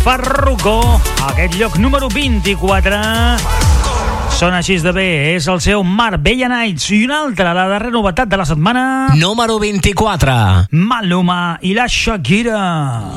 Farruko, aquest lloc número 24. Sona així de bé, és el seu Marbella Nights. I una altra, la darrera novetat de la setmana. Número 24. Maluma i la Shakira.